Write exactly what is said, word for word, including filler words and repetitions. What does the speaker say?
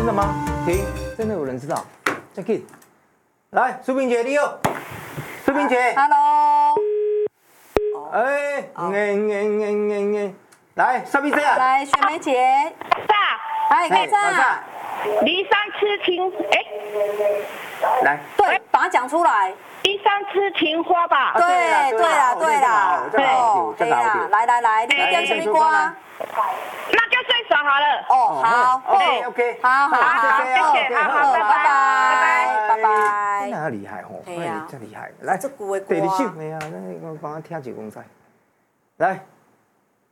的吗？停，真的有人知道？再给，来，苏萍姐，你好，苏萍姐 ，Hello， 哎，嗯嗯嗯嗯嗯，来，什么事啊？ 来，雪梅姐， 大， 哎， 哎干啥？ 老大， 离山吃青，哎， 来， 对，把它讲出来。 离山吃青花吧。 啊对啦对对啦对对啦， 这个好哦， 这个好嘿啦，来来来，你要点什么歌啊？ 那就最爽好了。 哦，好 OK OK， 好好好， 谢谢好好拜拜拜拜拜拜。 那厉害吼， 对呀哎，真厉害，来， 这句的歌第二首，哎呀，那我帮他听几公仔，来。